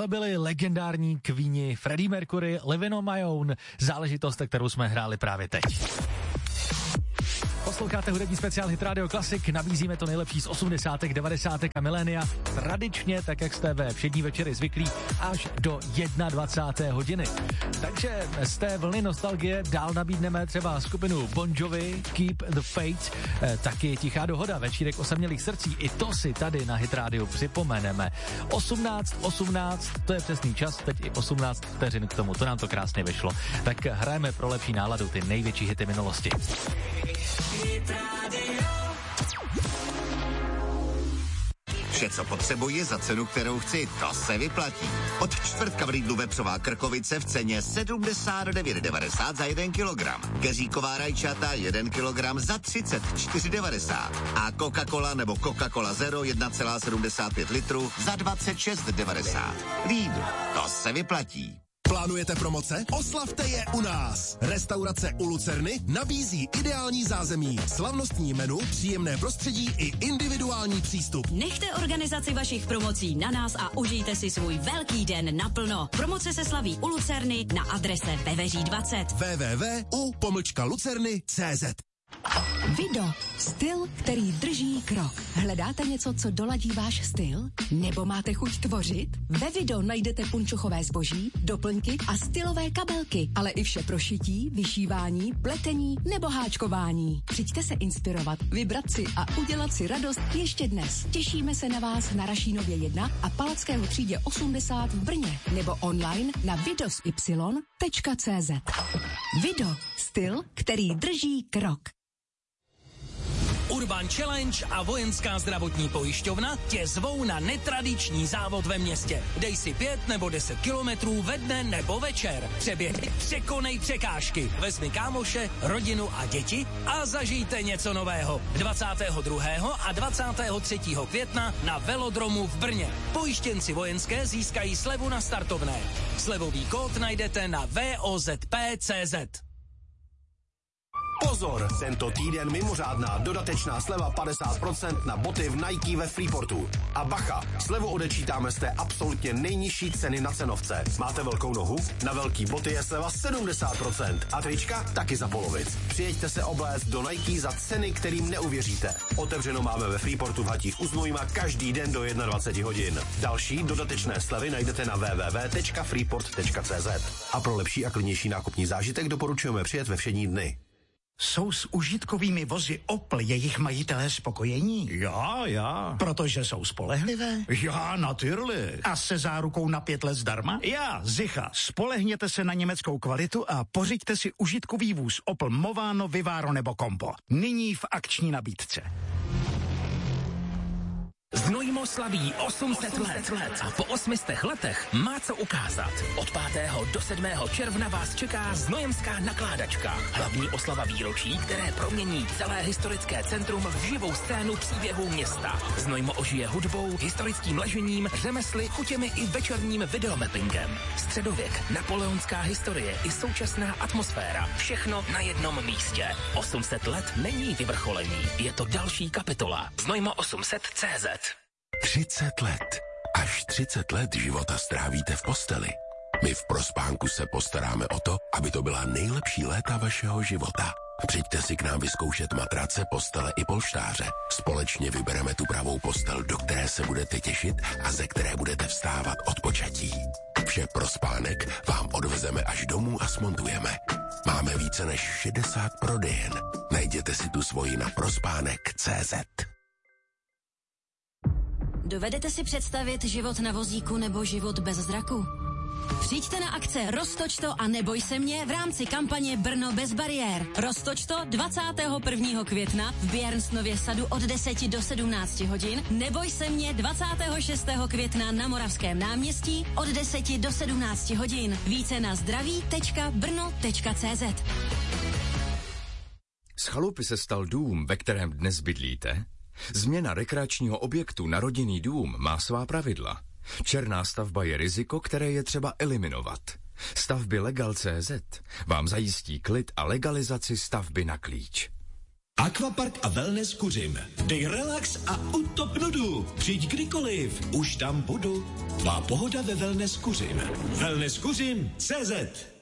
byli legendární Queeni, Freddie Mercury, Living on My Own, záležitost, kterou jsme hráli právě teď. Posloucháte hudební speciál Hit Radio Classic, nabízíme to nejlepší z 80., 90. a milénia, tradičně, tak jak jste ve všední večery zvyklí, až do 21. hodiny. Takže z té vlny nostalgie dál nabídneme třeba skupinu Bon Jovi, Keep the Faith, taky Tichá dohoda, Večírek osamělých srdcí, i to si tady na Hit Radio připomeneme. 18, to je přesný čas, teď i 18 vteřin k tomu, to nám to krásně vyšlo. Tak hrajeme pro lepší náladu ty největší hity minulosti. Vše, co potřebuji za cenu, kterou chci, to se vyplatí. Od čtvrtka v Lidlu vepřová krkovice v ceně 79,90 za 1 kilogram. Keříková rajčata 1 kilogram za 34,90. A Coca-Cola nebo Coca-Cola Zero 1,75 litru za 26,90. Lidl, to se vyplatí. Plánujete promoce? Oslavte je u nás. Restaurace u Lucerny nabízí ideální zázemí, slavnostní menu, příjemné prostředí i individuální přístup. Nechte organizaci vašich promocí na nás a užijte si svůj velký den naplno. Promoce se slaví u Lucerny na adrese Veveří 20. www.u-lucerny.cz. Vido. Styl, který drží krok. Hledáte něco, co doladí váš styl? Nebo máte chuť tvořit? Ve Vido najdete punčochové zboží, doplňky a stylové kabelky, ale i vše pro šití, vyšívání, pletení nebo háčkování. Přijďte se inspirovat, vybrat si a udělat si radost ještě dnes. Těšíme se na vás na Rašínově 1 a Palackého třídě 80 v Brně nebo online na vidosy.cz. Vido. Styl, který drží krok. Urban Challenge a Vojenská zdravotní pojišťovna tě zvou na netradiční závod ve městě. Dej si 5 nebo 10 kilometrů ve dne nebo večer. Přeběhni, překonej překážky, vezmi kámoše, rodinu a děti a zažijte něco nového. 22. a 23. května na velodromu v Brně. Pojištěnci vojenské získají slevu na startovné. Slevový kód najdete na vozp.cz. Pozor, tento týden mimořádná dodatečná sleva 50% na boty v Nike ve Freeportu. A bacha, slevu odečítáme z té absolutně nejnižší ceny na cenovce. Máte velkou nohu? Na velký boty je sleva 70% a trička taky za polovic. Přijeďte se oblézt do Nike za ceny, kterým neuvěříte. Otevřeno máme ve Freeportu v Hatích u Znojma každý den do 21 hodin. Další dodatečné slevy najdete na www.freeport.cz. A pro lepší a klidnější nákupní zážitek doporučujeme přijet ve všední dny. Jsou s užitkovými vozy Opel jejich majitelé spokojení? Já. Protože jsou spolehlivé? Já, natürlich. A se zárukou na 5 let zdarma? Já, sicher. Spolehněte se na německou kvalitu a pořiďte si užitkový vůz Opel Movano, Vivaro nebo Compo. Nyní v akční nabídce. Znojmo slaví 800 let a po 800 letech má co ukázat. Od 5. do 7. června vás čeká Znojemská nakládačka. Hlavní oslava výročí, které promění celé historické centrum v živou scénu příběhů města. Znojmo ožije hudbou, historickým ležením, řemesly, chutěmi i večerním videomappingem. Středověk, napoleonská historie i současná atmosféra. Všechno na jednom místě. 800 let není vyvrcholení, je to další kapitola. Znojmo 800.cz. 30 let. Až 30 let života strávíte v posteli. My v Prospánku se postaráme o to, aby to byla nejlepší léta vašeho života. Přijďte si k nám vyzkoušet matrace, postele i polštáře. Společně vybereme tu pravou postel, do které se budete těšit a ze které budete vstávat od počatí. Vše pro spánek vám odvezeme až domů a smontujeme. Máme více než 60 prodejen. Najděte si tu svoji na prospánek.cz. Dovedete si představit život na vozíku nebo život bez zraku? Přijďte na akce Roztoč to a neboj se mě v rámci kampaně Brno bez bariér. Roztoč to 21. května v Björnsnově sadu od 10 do 17 hodin. Neboj se mě 26. května na Moravském náměstí od 10 do 17 hodin. Více na zdraví.brno.cz. Z chalupy se stal dům, ve kterém dnes bydlíte? Změna rekreačního objektu na rodinný dům má svá pravidla. Černá stavba je riziko, které je třeba eliminovat. Stavby Legal.cz vám zajistí klid a legalizaci stavby na klíč. Aquapark a Wellness Kuřim. Dej relax a utop nudu. Přijď kdykoliv, už tam budu. Tvá pohoda ve Wellness Kuřim. Wellness Kuřim CZ.